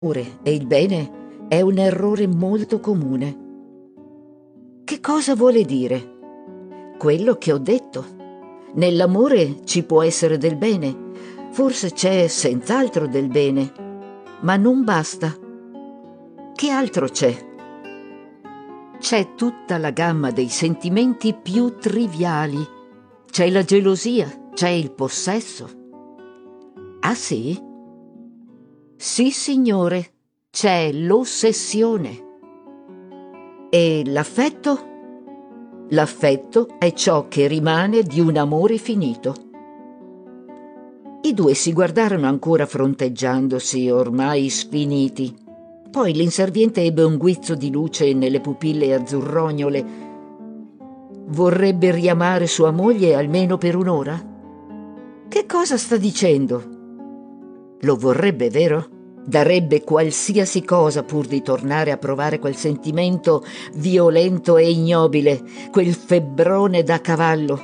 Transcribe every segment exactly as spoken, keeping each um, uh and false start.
L'amore e il bene è un errore molto comune. Che cosa vuole dire? Quello che ho detto. Nell'amore ci può essere del bene, forse c'è senz'altro del bene, ma non basta. Che altro c'è? C'è tutta la gamma dei sentimenti più triviali. C'è la gelosia, c'è il possesso. Ah sì? Sì, signore, c'è l'ossessione. E l'affetto? L'affetto è ciò che rimane di un amore finito. I due si guardarono ancora fronteggiandosi, ormai sfiniti. Poi l'inserviente ebbe un guizzo di luce nelle pupille azzurrognole. Vorrebbe riamare sua moglie almeno per un'ora? Che cosa sta dicendo? Lo vorrebbe, vero? Darebbe qualsiasi cosa pur di tornare a provare quel sentimento violento e ignobile, quel febbrone da cavallo.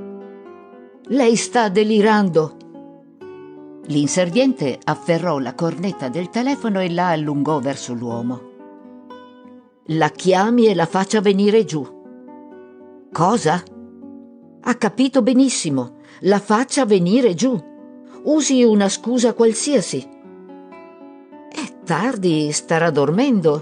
Lei sta delirando. L'inserviente afferrò la cornetta del telefono e la allungò verso l'uomo. La chiami e la faccia venire giù. Cosa? Ha capito benissimo. La faccia venire giù. Usi una scusa qualsiasi. È tardi, starà dormendo.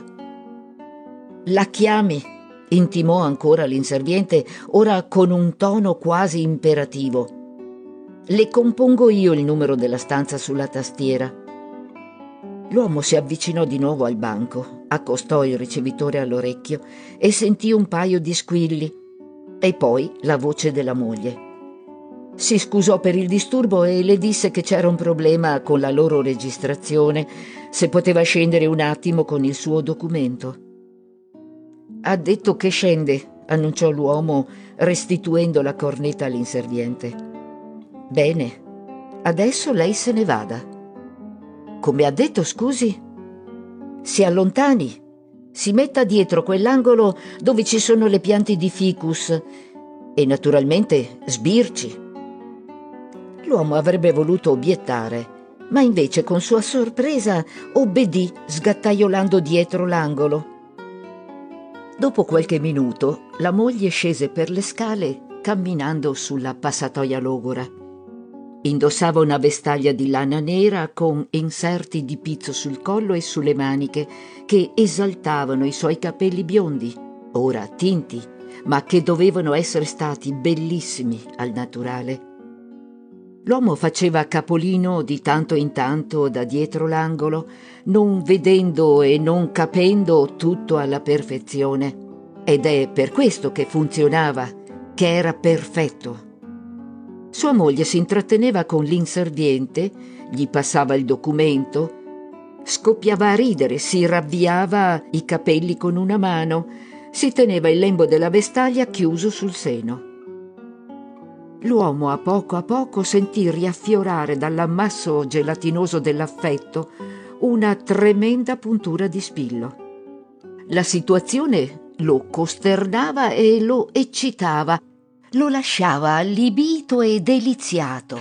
La chiami, intimò ancora l'inserviente, ora con un tono quasi imperativo. Le compongo io il numero della stanza sulla tastiera. L'uomo si avvicinò di nuovo al banco, accostò il ricevitore all'orecchio e sentì un paio di squilli e poi la voce della moglie. Si scusò per il disturbo e le disse che c'era un problema con la loro registrazione, se poteva scendere un attimo con il suo documento. Ha detto che scende, annunciò l'uomo restituendo la cornetta all'inserviente. Bene, adesso lei se ne vada. Come ha detto, scusi? Si allontani, si metta dietro quell'angolo dove ci sono le piante di ficus e naturalmente sbirci. L'uomo avrebbe voluto obiettare, ma invece con sua sorpresa obbedì sgattaiolando dietro l'angolo. Dopo qualche minuto la moglie scese per le scale camminando sulla passatoia logora. Indossava una vestaglia di lana nera con inserti di pizzo sul collo e sulle maniche che esaltavano i suoi capelli biondi, ora tinti, ma che dovevano essere stati bellissimi al naturale. L'uomo faceva capolino di tanto in tanto da dietro l'angolo, non vedendo e non capendo tutto alla perfezione. Ed è per questo che funzionava, che era perfetto. Sua moglie si intratteneva con l'inserviente, gli passava il documento, scoppiava a ridere, si ravviava i capelli con una mano, si teneva il lembo della vestaglia chiuso sul seno. L'uomo a poco a poco sentì riaffiorare dall'ammasso gelatinoso dell'affetto una tremenda puntura di spillo. La situazione lo costernava e lo eccitava, lo lasciava allibito e deliziato.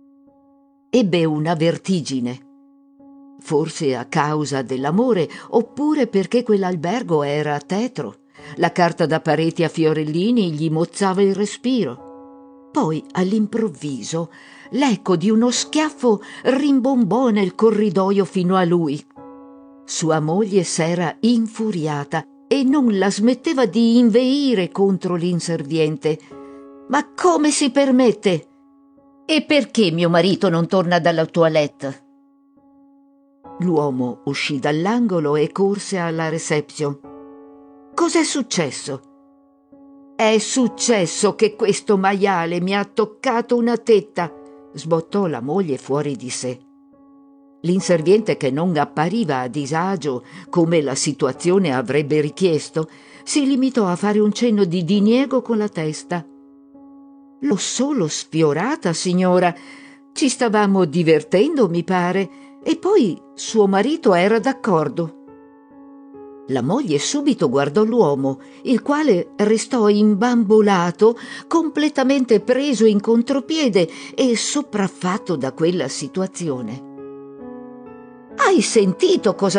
Ebbe una vertigine, forse a causa dell'amore oppure perché quell'albergo era tetro. La carta da pareti a fiorellini gli mozzava il respiro. Poi, all'improvviso, l'eco di uno schiaffo rimbombò nel corridoio fino a lui. Sua moglie s'era infuriata e non la smetteva di inveire contro l'inserviente. «Ma come si permette? E perché mio marito non torna dalla toilette?» L'uomo uscì dall'angolo e corse alla reception. «Cos'è successo?» «È successo che questo maiale mi ha toccato una tetta», sbottò la moglie fuori di sé. L'inserviente, che non appariva a disagio come la situazione avrebbe richiesto, si limitò a fare un cenno di diniego con la testa. «L'ho solo sfiorata, signora. Ci stavamo divertendo, mi pare, e poi suo marito era d'accordo». La moglie subito guardò l'uomo, il quale restò imbambolato, completamente preso in contropiede e sopraffatto da quella situazione. Hai sentito cosa